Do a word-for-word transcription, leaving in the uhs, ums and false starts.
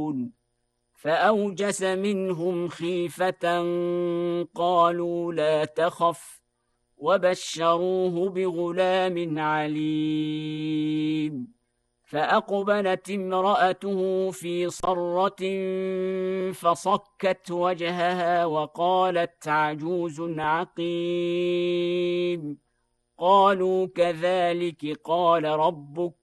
فأوجس منهم خيفة قالوا لا تخف وبشروه بغلام عليم فأقبلت امرأته في صرة فصكت وجهها وقالت عجوز عقيم قالوا كذلك قال ربك